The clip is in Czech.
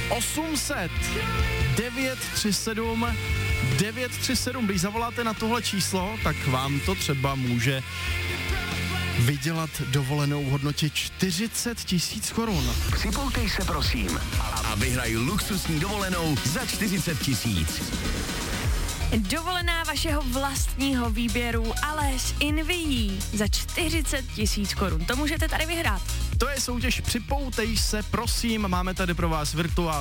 800 937 937. Když zavoláte na tohle číslo, tak vám to třeba může vydělat dovolenou v hodnotě 40 000 korun. Připoutej se prosím a vyhraj luxusní dovolenou za 40 000. Dovolená vašeho vlastního výběru, ale s Invií za 40 000 korun. To můžete tady vyhrát. To je soutěž Připoutej se prosím. Máme tady pro vás virtuální